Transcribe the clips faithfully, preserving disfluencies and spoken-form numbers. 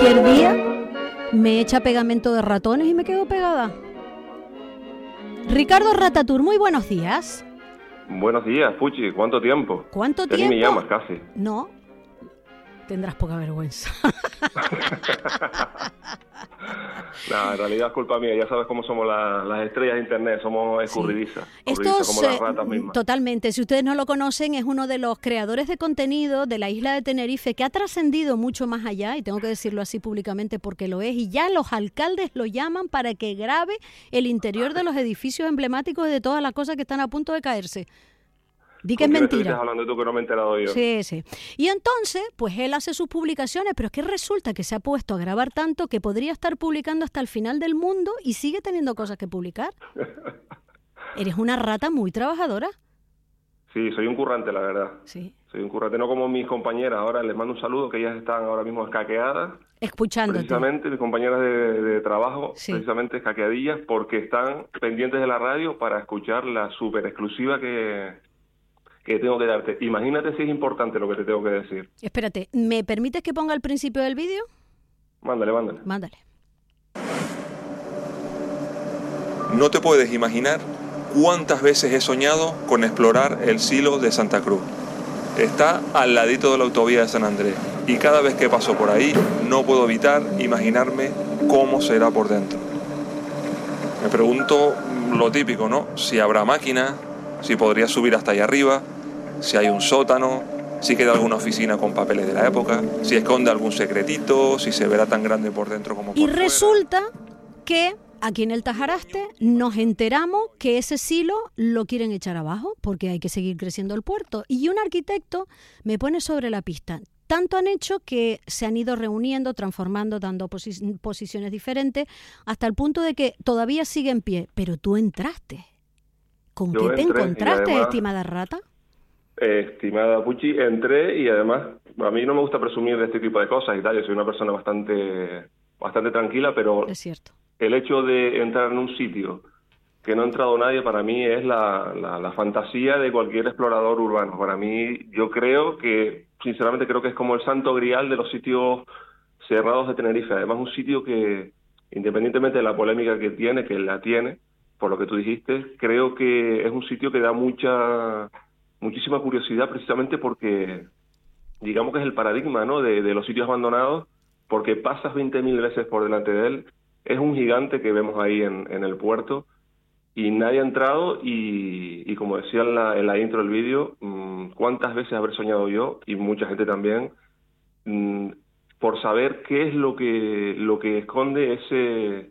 Cualquier día me echa pegamento de ratones y me quedo pegada. Ricardo Ratatur, muy buenos días. Buenos días, Puchi. ¿Cuánto tiempo? ¿Cuánto ya tiempo? Ni me llamas casi. No, tendrás poca vergüenza. No, en realidad es culpa mía. Ya sabes cómo somos la, las estrellas de internet. Somos escurridizas. Sí. Estos, como las ratas mismas. Totalmente. Si ustedes no lo conocen, es uno de los creadores de contenido de la isla de Tenerife que ha trascendido mucho más allá, y tengo que decirlo así públicamente porque lo es, y ya los alcaldes lo llaman para que grabe el interior de los edificios emblemáticos y de todas las cosas que están a punto de caerse. Di que es mentira. Estás hablando tú que no me he enterado yo. Sí, sí. Y entonces, pues él hace sus publicaciones, pero es que resulta que se ha puesto a grabar tanto que podría estar publicando hasta el final del mundo y sigue teniendo cosas que publicar. Eres una rata muy trabajadora. Sí, soy un currante, la verdad. Sí. Soy un currante, no como mis compañeras. Ahora les mando un saludo, que ellas están ahora mismo escaqueadas. Escuchándote. Precisamente, mis compañeras de, de trabajo, sí. precisamente escaqueadillas, porque están pendientes de la radio para escuchar la súper exclusiva que... que tengo que darte. Imagínate si es importante lo que te tengo que decir. Espérate, ¿me permites que ponga el principio del vídeo? Mándale, mándale. Mándale. No te puedes imaginar cuántas veces he soñado con explorar el silo de Santa Cruz. Está al ladito de la autovía de San Andrés y cada vez que paso por ahí no puedo evitar imaginarme cómo será por dentro. Me pregunto lo típico, ¿no? Si habrá máquinas, si podría subir hasta allá arriba, si hay un sótano, si queda alguna oficina con papeles de la época, si esconde algún secretito, si se verá tan grande por dentro como por y fuera. Y resulta que aquí en el Tajaraste nos enteramos que ese silo lo quieren echar abajo porque hay que seguir creciendo el puerto. Y un arquitecto me pone sobre la pista. Tanto han hecho que se han ido reuniendo, transformando, dando posi- posiciones diferentes, hasta el punto de que todavía sigue en pie. Pero tú entraste. ¿Con Yo qué te entré, encontraste, además, estimada rata? Eh, estimada Puchi, entré y además a mí no me gusta presumir de este tipo de cosas y tal. Yo soy una persona bastante, bastante tranquila, pero es cierto. El hecho de entrar en un sitio que no ha entrado nadie, para mí es la, la, la fantasía de cualquier explorador urbano. Para mí, yo creo que, sinceramente, creo que es como el santo grial de los sitios cerrados de Tenerife. Además, un sitio que, independientemente de la polémica que tiene, que la tiene, por lo que tú dijiste, creo que es un sitio que da mucha, muchísima curiosidad, precisamente porque, digamos que es el paradigma, ¿no?, de, de los sitios abandonados, porque pasas veinte mil veces por delante de él. Es un gigante que vemos ahí en, en el puerto y nadie ha entrado y, y como decía en la, en la intro del vídeo, mmm, cuántas veces habré soñado yo y mucha gente también mmm, por saber qué es lo que lo que esconde ese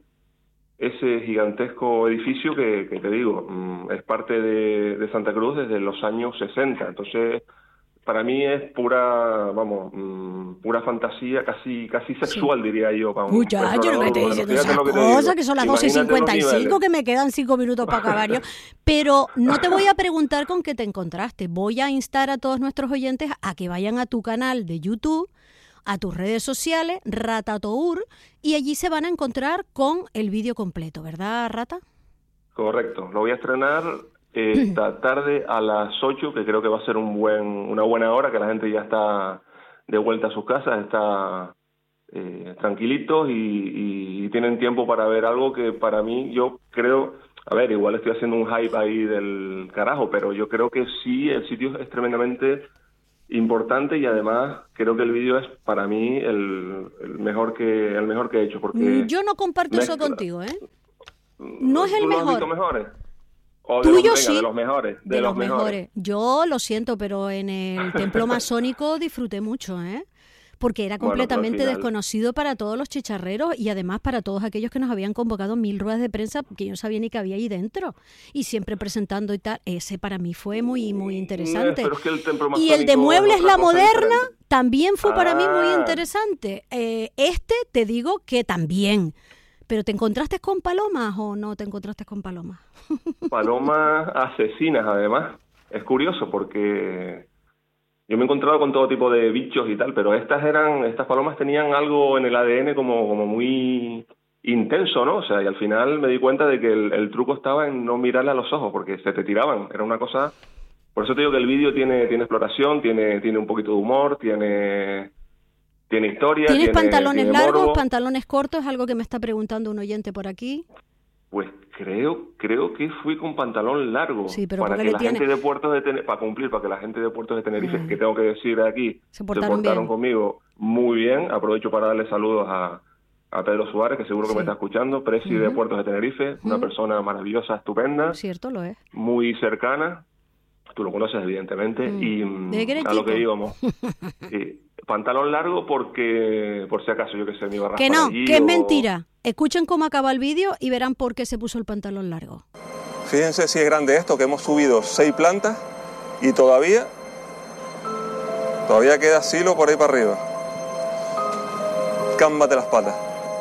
ese gigantesco edificio que, que te digo, mmm, es parte de, de Santa Cruz desde los años sesenta. Entonces, para mí es pura, vamos, mmm, pura fantasía, casi casi sexual, sí, diría yo. Para un Uy, ya, yo no me estoy diciendo esas cosas, que son las doce y cincuenta y cinco, que me quedan cinco minutos para acabar yo. Pero no te voy a preguntar con qué te encontraste. Voy a instar a todos nuestros oyentes a que vayan a tu canal de YouTube, a tus redes sociales, Ratatour, y allí se van a encontrar con el vídeo completo, ¿verdad, Rata? Correcto, lo voy a estrenar esta tarde a las ocho, que creo que va a ser un buen, una buena hora, que la gente ya está de vuelta a sus casas, está eh, tranquilitos y, y, y tienen tiempo para ver algo que para mí, yo creo, a ver, igual estoy haciendo un hype ahí del carajo, pero yo creo que sí, el sitio es tremendamente importante y además creo que el vídeo es para mí el, el mejor que el mejor que he hecho, porque yo no comparto mezcla, eso contigo, ¿eh? No es el ¿tú mejor. ¿Lo has visto mejores? O de Tuyo los, sí, venga, de los mejores. De, de los, los mejores. mejores. Yo lo siento, pero en el templo masónico disfruté mucho, ¿eh? Porque era completamente bueno, desconocido para todos los chicharreros y además para todos aquellos que nos habían convocado mil ruedas de prensa que yo no sabía ni que había ahí dentro. Y siempre presentando y tal. Ese para mí fue muy, muy interesante. Eh, es que el templo y el de Muebles La Moderna diferente. También fue ah. para mí muy interesante. Eh, este te digo que también. ¿Pero te encontraste con palomas o no te encontraste con palomas? Palomas asesinas, además. Es curioso porque yo me he encontrado con todo tipo de bichos y tal, pero estas eran, estas palomas tenían algo en el A D N como, como muy intenso, ¿no? O sea, y al final me di cuenta de que el, el truco estaba en no mirarle a los ojos, porque se te tiraban. Era una cosa... Por eso te digo que el vídeo tiene, tiene exploración, tiene, tiene un poquito de humor, tiene... tiene historia. ¿Tienes tiene, pantalones tiene largos, morbo. pantalones cortos? Es algo que me está preguntando un oyente por aquí. Pues creo creo que fui con pantalón largo Sí, pero para porque que le la tiene... gente de Puertos de Tenerife, para cumplir, para que la gente de Puertos de Tenerife, Mm. que tengo que decir aquí, Se portaron bien. conmigo muy bien. Aprovecho para darle saludos a, a Pedro Suárez, que seguro que Sí. me está escuchando, presi de Ujú. Puertos de Tenerife, una Ujú. persona maravillosa, estupenda, Cierto, lo es. muy cercana. Tú lo conoces, evidentemente. Mm. Y mm, Desde que eres a lo que chico. íbamos. Sí. Pantalón largo porque, por si acaso, yo que sé, me iba a Que raspar no, allí que es o- mentira. Escuchen cómo acaba el vídeo y verán por qué se puso el pantalón largo. Fíjense si es grande esto, que hemos subido seis plantas y todavía, todavía queda silo por ahí para arriba. Cámbate las patas.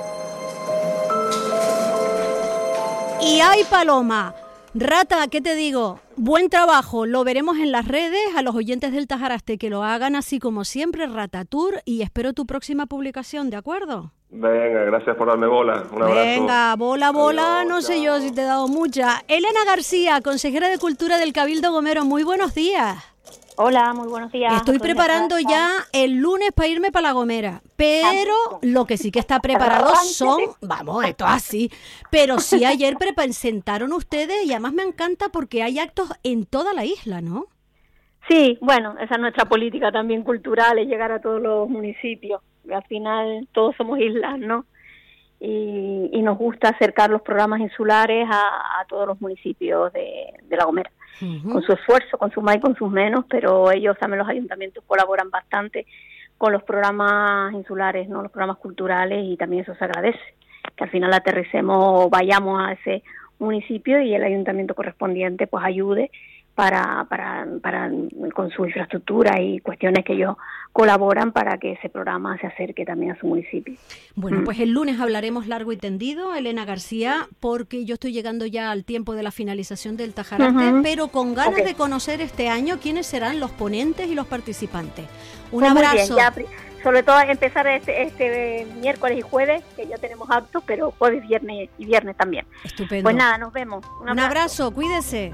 Y hay paloma. Rata, ¿qué te digo? Buen trabajo, lo veremos en las redes, a los oyentes del Tajaraste que lo hagan así como siempre, Rata Tour, y espero tu próxima publicación, ¿de acuerdo? Venga, gracias por darme bola. Un abrazo. Venga, bola, bola, Adiós, no sé chao. yo si te he dado mucha. Elena García, consejera de Cultura del Cabildo Gomero, muy buenos días. Hola, muy buenos días. Estoy Soy preparando Natalia. ya el lunes para irme para La Gomera, pero lo que sí que está preparado son, vamos, esto es así, pero sí ayer presentaron ustedes y además me encanta porque hay actos en toda la isla, ¿no? Sí, bueno, esa es nuestra política también cultural, es llegar a todos los municipios. Al final todos somos islas, ¿no? Y, y nos gusta acercar los programas insulares a, a todos los municipios de, de La Gomera. Uh-huh. Con su esfuerzo, con sus más y con sus menos, pero ellos también, los ayuntamientos, colaboran bastante con los programas insulares, ¿no? Los programas culturales, y también eso se agradece, que al final aterricemos, vayamos a ese municipio y el ayuntamiento correspondiente pues ayude para, para, para con su infraestructura y cuestiones que ellos colaboran para que ese programa se acerque también a su municipio. Bueno, Mm. pues el lunes hablaremos largo y tendido, Elena García, porque yo estoy llegando ya al tiempo de la finalización del Tajaraste, Ujú. pero con ganas Ok. de conocer este año quiénes serán los ponentes y los participantes. Un Pues muy bien, abrazo. ya pri- sobre todo empezar este, este miércoles y jueves, que ya tenemos actos, pero jueves, viernes y viernes también. Estupendo. Pues nada, nos vemos. Un Un abrazo, cuídese.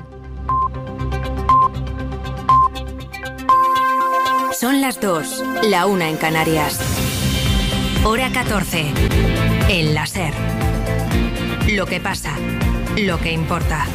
Son las dos, la una en Canarias. Hora catorce. En la SER. Lo que pasa, lo que importa.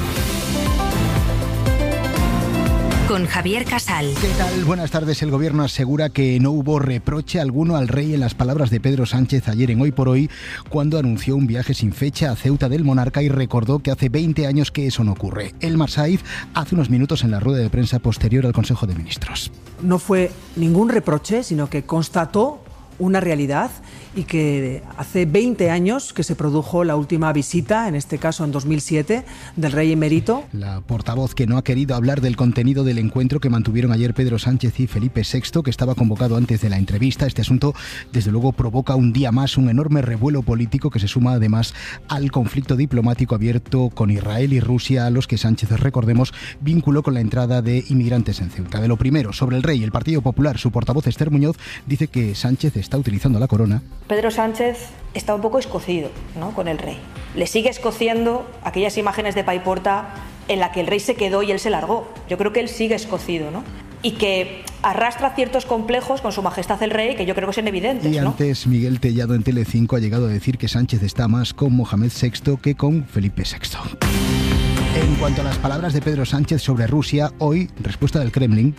Con Javier Casal. ¿Qué tal? Buenas tardes. El gobierno asegura que no hubo reproche alguno al rey en las palabras de Pedro Sánchez ayer en Hoy por Hoy, cuando anunció un viaje sin fecha a Ceuta del monarca y recordó que hace veinte años que eso no ocurre. Elmar Saiz hace unos minutos en la rueda de prensa posterior al Consejo de Ministros. No fue ningún reproche, sino que constató una realidad, y que hace veinte años que se produjo la última visita, en este caso en dos mil siete, del rey emérito. La portavoz, que no ha querido hablar del contenido del encuentro que mantuvieron ayer Pedro Sánchez y Felipe sexto, que estaba convocado antes de la entrevista. Este asunto, desde luego, provoca un día más un enorme revuelo político que se suma además al conflicto diplomático abierto con Israel y Rusia, a los que Sánchez, recordemos, vinculó con la entrada de inmigrantes en Ceuta. De lo primero, sobre el rey, el Partido Popular, su portavoz Esther Muñoz dice que Sánchez está utilizando la corona. Pedro Sánchez está un poco escocido, ¿no?, con el rey. Le sigue escociendo aquellas imágenes de Paiporta en la que el rey se quedó y él se largó. Yo creo que él sigue escocido, ¿no? Y que arrastra ciertos complejos con su majestad el rey, que yo creo que son evidentes, Y ¿no? antes, Miguel Tellado en Telecinco ha llegado a decir que Sánchez está más con Mohamed sexto que con Felipe sexto. En cuanto a las palabras de Pedro Sánchez sobre Rusia, hoy, respuesta del Kremlin.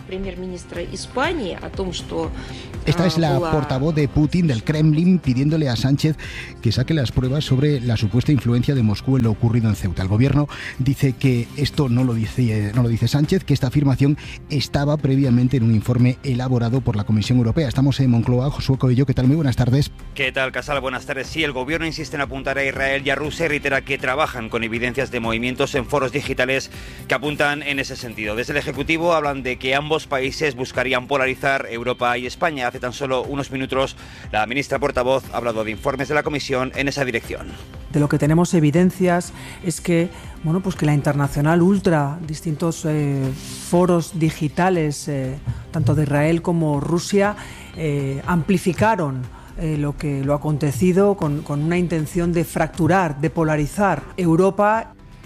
Esta es la portavoz de Putin, del Kremlin, pidiéndole a Sánchez que saque las pruebas sobre la supuesta influencia de Moscú en lo ocurrido en Ceuta. El gobierno dice que esto no lo dice, no lo dice Sánchez, que esta afirmación estaba previamente en un informe elaborado por la Comisión Europea. Estamos en Moncloa. Josué Coello, ¿qué tal? Muy buenas tardes. ¿Qué tal, Casal? Buenas tardes. Sí, el gobierno insiste en apuntar a Israel y a Rusia y reitera que trabajan con evidencias de movimientos en foros digitales que apuntan en ese sentido. Desde el Ejecutivo hablan de que ambos países buscarían polarizar Europa y España. Hace tan solo unos minutos la ministra portavoz ha hablado de informes de la Comisión en esa dirección. De lo que tenemos evidencias es que, bueno, pues que la Internacional Ultra, distintos eh, foros digitales, eh, tanto de Israel como Rusia, eh, amplificaron Eh, lo que lo acontecido con, con una intención de fracturar, de polarizar Europa.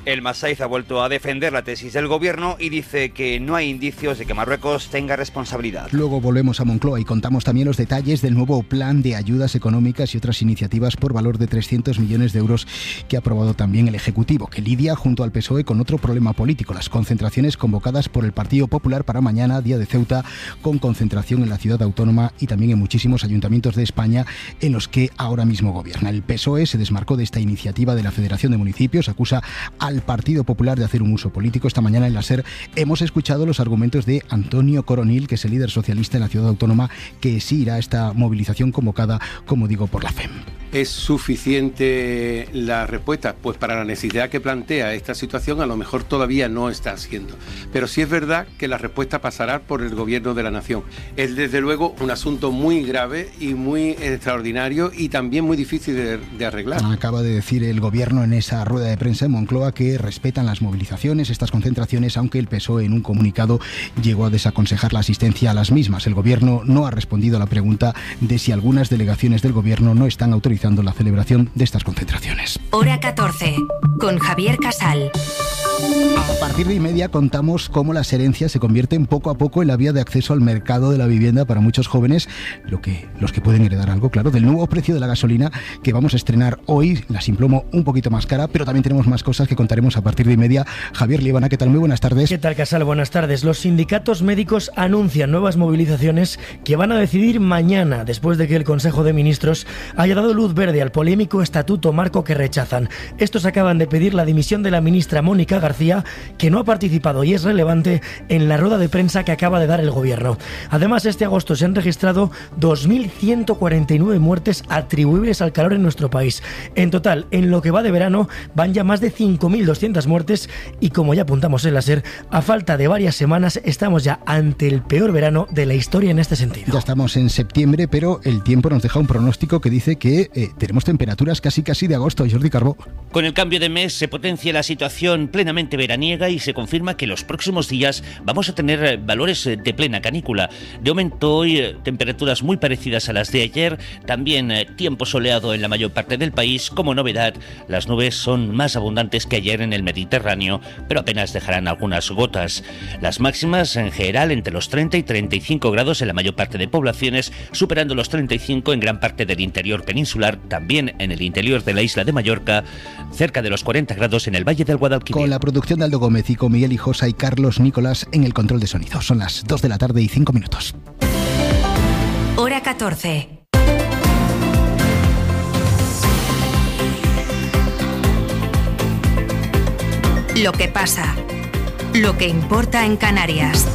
El Masaiz ha vuelto a defender la tesis del gobierno y dice que no hay indicios de que Marruecos tenga responsabilidad. Luego volvemos a Moncloa y contamos también los detalles del nuevo plan de ayudas económicas y otras iniciativas por valor de trescientos millones de euros que ha aprobado también el Ejecutivo, que lidia junto al P S O E con otro problema político, las concentraciones convocadas por el Partido Popular para mañana, día de Ceuta, con concentración en la ciudad autónoma y también en muchísimos ayuntamientos de España en los que ahora mismo gobierna. El P S O E se desmarcó de esta iniciativa de la Federación de Municipios, acusa al Partido Popular de hacer un uso político. Esta mañana en la SER hemos escuchado los argumentos de Antonio Coronil, que es el líder socialista en la ciudad autónoma, que sí irá a esta movilización convocada, como digo, por la F E M. ¿Es suficiente la respuesta? Pues para la necesidad que plantea esta situación a lo mejor todavía no está haciendo. Pero sí es verdad que la respuesta pasará por el gobierno de la nación. Es desde luego un asunto muy grave y muy extraordinario y también muy difícil de, de arreglar. Acaba de decir el gobierno en esa rueda de prensa en Moncloa que respetan las movilizaciones, estas concentraciones, aunque el P S O E en un comunicado llegó a desaconsejar la asistencia a las mismas. El gobierno no ha respondido a la pregunta de si algunas delegaciones del gobierno no están autorizando la celebración de estas concentraciones. Hora catorce, con Javier Casal. A partir de y media contamos cómo las herencias se convierten poco a poco en la vía de acceso al mercado de la vivienda para muchos jóvenes, lo que, los que pueden heredar algo, claro, del nuevo precio de la gasolina que vamos a estrenar hoy, la Simplomo un poquito más cara, pero también tenemos más cosas que contaremos a partir de y media. Javier Líbana, ¿qué tal? Muy buenas tardes. ¿Qué tal, Casal? Buenas tardes. Los sindicatos médicos anuncian nuevas movilizaciones que van a decidir mañana, después de que el Consejo de Ministros haya dado luz verde al polémico estatuto marco que rechazan. Estos acaban de pedir la dimisión de la ministra Mónica García, que no ha participado y es relevante en la rueda de prensa que acaba de dar el gobierno. Además, este agosto se han registrado dos mil ciento cuarenta y nueve muertes atribuibles al calor en nuestro país. En total, en lo que va de verano, van ya más de cinco mil doscientas muertes y, como ya apuntamos en la SER, a falta de varias semanas estamos ya ante el peor verano de la historia en este sentido. Ya estamos en septiembre, pero el tiempo nos deja un pronóstico que dice que eh, tenemos temperaturas casi casi de agosto. Jordi Carbó. Con el cambio de mes se potencia la situación plenamente veraniega y se confirma que los próximos días vamos a tener valores de plena canícula. De momento hoy temperaturas muy parecidas a las de ayer, también tiempo soleado en la mayor parte del país. Como novedad, las nubes son más abundantes que ayer en el Mediterráneo, pero apenas dejarán algunas gotas. Las máximas en general entre los treinta y treinta y cinco grados en la mayor parte de poblaciones, superando los treinta y cinco en gran parte del interior peninsular, también en el interior de la isla de Mallorca, cerca de los cuarenta grados en el Valle del Guadalquivir. Con la producción de Aldo Gómez y con Miguel Hijosa y Carlos Nicolás en el control de sonido. Son las dos de la tarde y cinco minutos. Hora catorce. Lo que pasa, lo que importa en Canarias.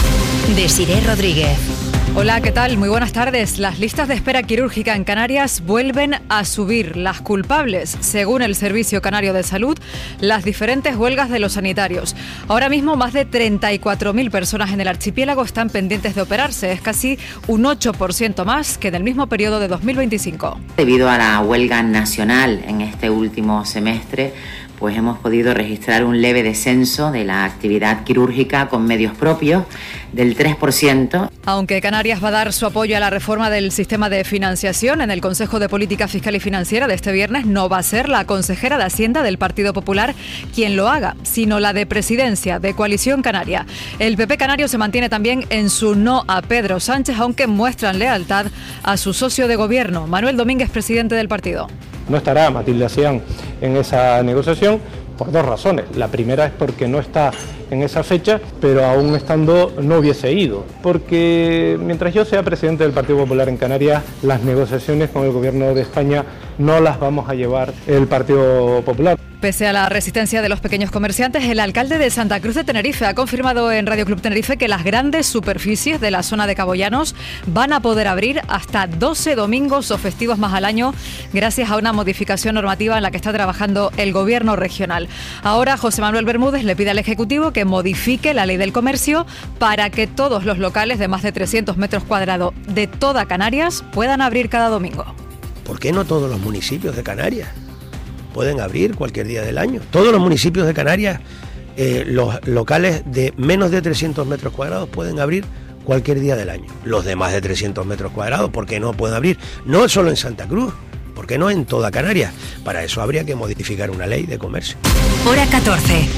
Desiré Rodríguez. Hola, ¿qué tal? Muy buenas tardes. Las listas de espera quirúrgica en Canarias vuelven a subir. Las culpables, según el Servicio Canario de Salud, las diferentes huelgas de los sanitarios. Ahora mismo más de treinta y cuatro mil personas en el archipiélago están pendientes de operarse. Es casi un ocho por ciento más que en el mismo periodo de dos mil veinticinco. Debido a la huelga nacional en este último semestre, pues hemos podido registrar un leve descenso de la actividad quirúrgica con medios propios del tres por ciento. Aunque Canarias va a dar su apoyo a la reforma del sistema de financiación, en el Consejo de Política Fiscal y Financiera de este viernes no va a ser la consejera de Hacienda del Partido Popular quien lo haga, sino la de Presidencia de Coalición Canaria. El P P canario se mantiene también en su no a Pedro Sánchez, aunque muestran lealtad a su socio de gobierno, Manuel Domínguez, presidente del partido. No estará Matilde Asián en esa negociación por dos razones. La primera es porque no está en esa fecha, pero aún estando no hubiese ido, porque mientras yo sea presidente del Partido Popular en Canarias, las negociaciones con el Gobierno de España no las vamos a llevar el Partido Popular. Pese a la resistencia de los pequeños comerciantes, el alcalde de Santa Cruz de Tenerife ha confirmado en Radio Club Tenerife que las grandes superficies de la zona de Cabo Llanos van a poder abrir hasta doce domingos o festivos más al año, gracias a una modificación normativa en la que está trabajando el gobierno regional. Ahora José Manuel Bermúdez le pide al Ejecutivo que modifique la ley del comercio para que todos los locales de más de trescientos metros cuadrados de toda Canarias puedan abrir cada domingo. ¿Por qué no todos los municipios de Canarias pueden abrir cualquier día del año? Todos los municipios de Canarias, eh, los locales de menos de trescientos metros cuadrados pueden abrir cualquier día del año. Los de más de trescientos metros cuadrados, ¿por qué no pueden abrir? No solo en Santa Cruz, ¿Por qué no en toda Canarias? Para eso habría que modificar una ley de comercio. Hora catorce.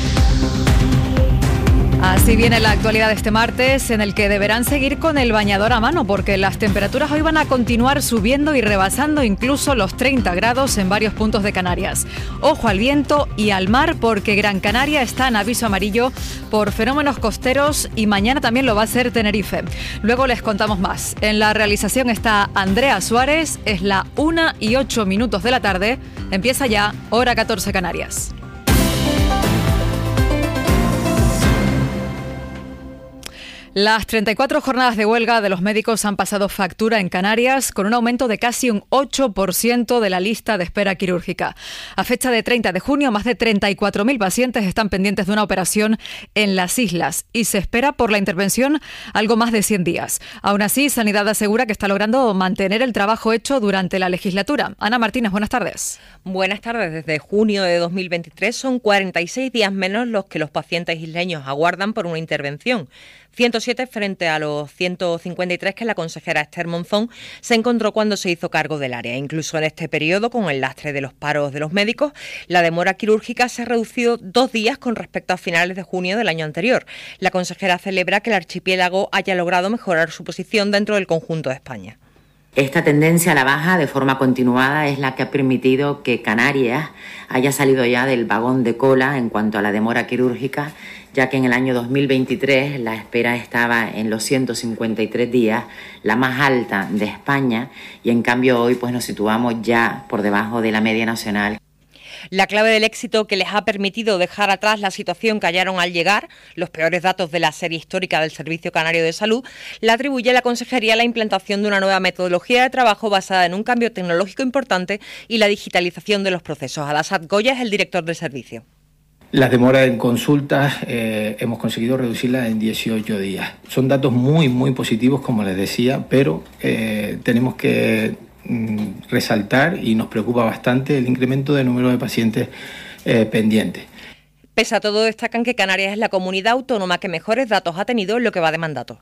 Así viene la actualidad de este martes, en el que deberán seguir con el bañador a mano, porque las temperaturas hoy van a continuar subiendo y rebasando incluso los treinta grados en varios puntos de Canarias. Ojo al viento y al mar, porque Gran Canaria está en aviso amarillo por fenómenos costeros y mañana también lo va a hacer Tenerife. Luego les contamos más. En la realización está Andrea Suárez, es la una y ocho minutos de la tarde. Empieza ya Hora catorce Canarias. Las treinta y cuatro jornadas de huelga de los médicos han pasado factura en Canarias, con un aumento de casi un ocho por ciento de la lista de espera quirúrgica. A fecha de treinta de junio, más de treinta y cuatro mil pacientes están pendientes de una operación en las islas y se espera por la intervención algo más de cien días. Aún así, Sanidad asegura que está logrando mantener el trabajo hecho durante la legislatura. Ana Martínez, buenas tardes. Buenas tardes. Desde junio de dos mil veintitrés son cuarenta y seis días menos los que los pacientes isleños aguardan por una intervención. ciento siete frente a los ciento cincuenta y tres que la consejera Esther Monzón se encontró cuando se hizo cargo del área. Incluso en este periodo, con el lastre de los paros de los médicos, la demora quirúrgica se ha reducido dos días con respecto a finales de junio del año anterior. La consejera celebra que el archipiélago haya logrado mejorar su posición dentro del conjunto de España. Esta tendencia a la baja de forma continuada es la que ha permitido que Canarias haya salido ya del vagón de cola en cuanto a la demora quirúrgica, ya que en el año dos mil veintitrés la espera estaba en los ciento cincuenta y tres días, la más alta de España, y en cambio hoy pues nos situamos ya por debajo de la media nacional. La clave del éxito que les ha permitido dejar atrás la situación que hallaron al llegar, los peores datos de la serie histórica del Servicio Canario de Salud, la atribuye la Consejería a la implantación de una nueva metodología de trabajo basada en un cambio tecnológico importante y la digitalización de los procesos. Al-Assad Goya es el director del servicio. Las demoras en consultas eh, hemos conseguido reducirlas en dieciocho días. Son datos muy, muy positivos, como les decía, pero eh, tenemos que mm, resaltar, y nos preocupa bastante, el incremento del número de pacientes eh, pendientes. Pese a todo, destacan que Canarias es la comunidad autónoma que mejores datos ha tenido en lo que va de mandato.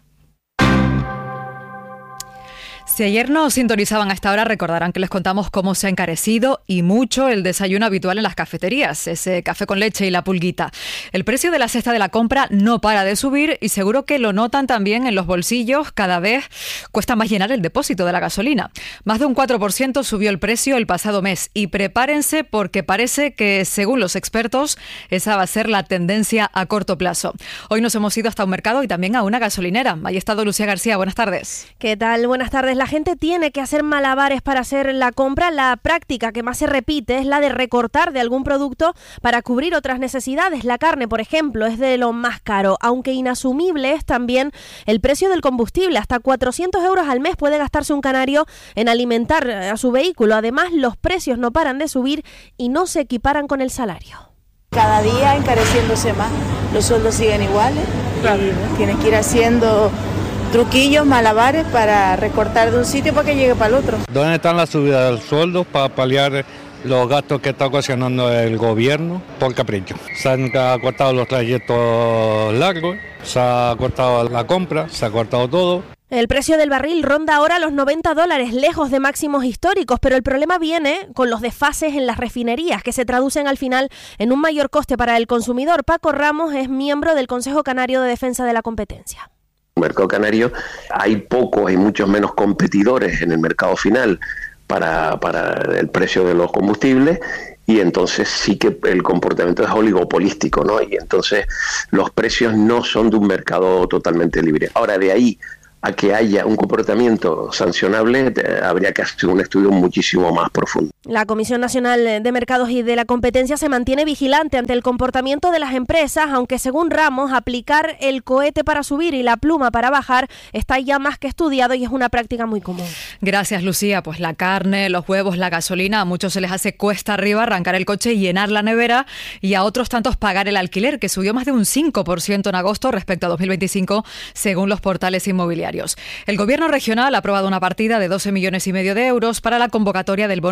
Si ayer nos sintonizaban a esta hora, recordarán que les contamos cómo se ha encarecido y mucho el desayuno habitual en las cafeterías, ese café con leche y la pulguita. El precio de la cesta de la compra no para de subir y seguro que lo notan también en los bolsillos. Cada vez cuesta más llenar el depósito de la gasolina. Más de un cuatro por ciento subió el precio el pasado mes y prepárense porque parece que, según los expertos, esa va a ser la tendencia a corto plazo. Hoy nos hemos ido hasta un mercado y también a una gasolinera. Ahí ha estado Lucía García. Buenas tardes. ¿Qué tal? Buenas tardes. La gente tiene que hacer malabares para hacer la compra. La práctica que más se repite es la de recortar de algún producto para cubrir otras necesidades. La carne, por ejemplo, es de lo más caro, aunque inasumible es también el precio del combustible. Hasta cuatrocientos euros al mes puede gastarse un canario en alimentar a su vehículo. Además, los precios no paran de subir y no se equiparan con el salario. Cada día encareciéndose más, los sueldos siguen iguales, claro. Y tienes que ir haciendo truquillos, malabares para recortar de un sitio para que llegue para el otro. ¿Dónde están las subidas del sueldo para paliar los gastos que está ocasionando el gobierno por capricho? Se han cortado los trayectos largos, se ha cortado la compra, se ha cortado todo. El precio del barril ronda ahora los noventa dólares, lejos de máximos históricos, pero el problema viene con los desfases en las refinerías, que se traducen al final en un mayor coste para el consumidor. Paco Ramos es miembro del Consejo Canario de Defensa de la Competencia. En el mercado canario hay pocos, hay muchos menos competidores en el mercado final para, para el precio de los combustibles, y entonces sí que el comportamiento es oligopolístico, ¿no? Y entonces los precios no son de un mercado totalmente libre. Ahora, de ahí a que haya un comportamiento sancionable, eh, habría que hacer un estudio muchísimo más profundo. La Comisión Nacional de Mercados y de la Competencia se mantiene vigilante ante el comportamiento de las empresas, aunque según Ramos, aplicar el cohete para subir y la pluma para bajar está ya más que estudiado y es una práctica muy común. Gracias, Lucía. Pues la carne, los huevos, la gasolina, a muchos se les hace cuesta arriba arrancar el coche y llenar la nevera, y a otros tantos pagar el alquiler, que subió más de un cinco por ciento en agosto respecto a dos mil veinticinco, según los portales inmobiliarios. El Gobierno regional ha aprobado una partida de doce millones y medio de euros para la convocatoria del bono del alquiler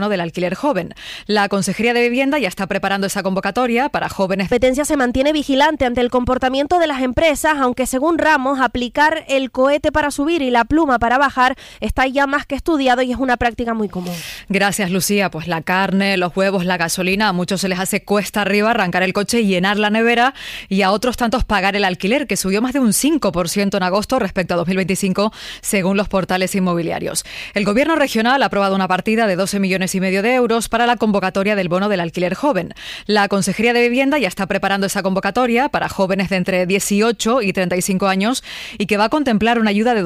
alquiler joven. La Consejería de Vivienda ya está preparando esa convocatoria para jóvenes. La competencia se mantiene vigilante ante el comportamiento de las empresas, aunque según Ramos, aplicar el cohete para subir y la pluma para bajar está ya más que estudiado y es una práctica muy común. Gracias, Lucía. Pues la carne, los huevos, la gasolina, a muchos se les hace cuesta arriba arrancar el coche y llenar la nevera, y a otros tantos pagar el alquiler, que subió más de un cinco por ciento en agosto respecto a dos mil veinticinco, según los portales inmobiliarios. El Gobierno regional ha aprobado una partida de doce millones y medio de euros para la convocatoria del bono del alquiler joven. La Consejería de Vivienda ya está preparando esa convocatoria para jóvenes de entre dieciocho y treinta y cinco años y que va a contemplar una ayuda de